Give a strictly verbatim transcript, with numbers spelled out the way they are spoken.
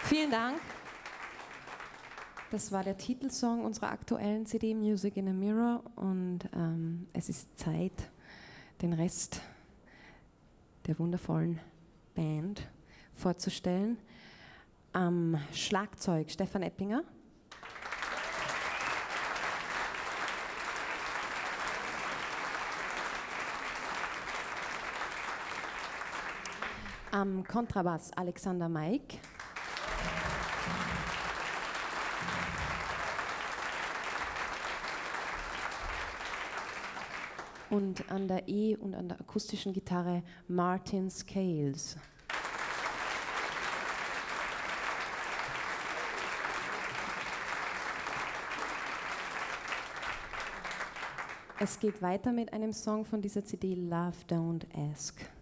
Vielen Dank. Das war der Titelsong unserer aktuellen C D Music in a Mirror und ähm, es ist Zeit, den Rest der wundervollen Band vorzustellen. Am Schlagzeug Stefan Eppinger. Am Kontrabass Alexander Maik. Und an der E- und an der akustischen Gitarre Martin Scales. Es geht weiter mit einem Song von dieser C D, Love Don't Ask.